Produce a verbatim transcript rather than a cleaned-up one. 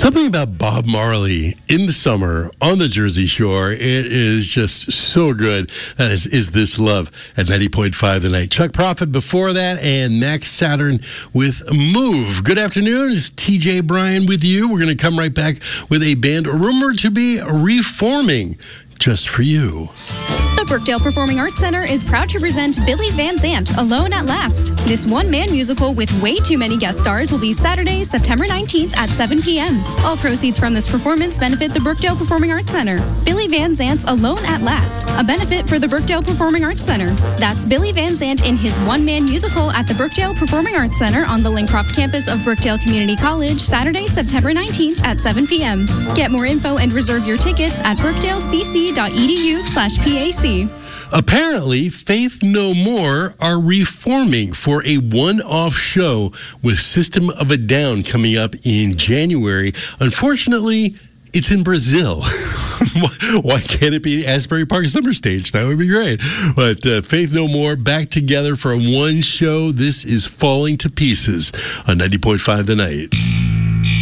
Something about Bob Marley in the summer on the Jersey Shore. It is just so good. That is Is This Love at ninety point five The Night. Chuck Prophet before that, and Max Saturn with Move. Good afternoon. It's T J Bryan with you. We're going to come right back with a band rumored to be reforming just for you. The Brookdale Performing Arts Center is proud to present Billy Van Zandt, Alone at Last. This one-man musical with way too many guest stars will be Saturday, September nineteenth at seven p.m. All proceeds from this performance benefit the Brookdale Performing Arts Center. Billy Van Zandt's Alone at Last, a benefit for the Brookdale Performing Arts Center. That's Billy Van Zandt in his one-man musical at the Brookdale Performing Arts Center on the Lincroft campus of Brookdale Community College, Saturday, September nineteenth at seven p.m. Get more info and reserve your tickets at brookdalecc.edu slash PAC. Apparently, Faith No More are reforming for a one-off show with System of a Down coming up in January. Unfortunately, it's in Brazil. Why can't it be Asbury Park Summer Stage? That would be great. But uh, Faith No More back together for one show. This is Falling to Pieces on ninety point five The Night.